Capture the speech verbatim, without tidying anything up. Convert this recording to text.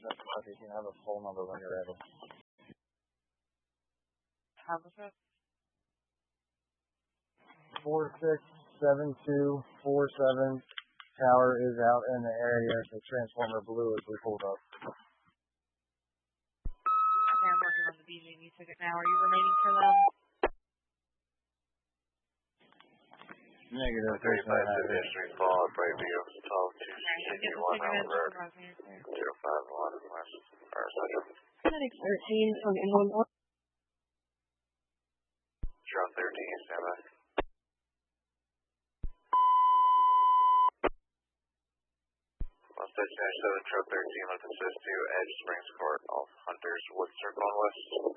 You can have a phone number when you're ready. How was it? four six seven two four seven. Tower is out in the area. The transformer blue as we pulled up. Okay, I'm working on the B G V ticket now. Are you remaining for them? Negative. thirty-five to history, follow up right view, twelve two one Allen Road, zero five one West, or Central. Clinic thirteen from N one one. Drone thirteen, stand by. One station seven, Truck thirteen, with assist to Edge Springs Court, off Hunters Wood Circle and West.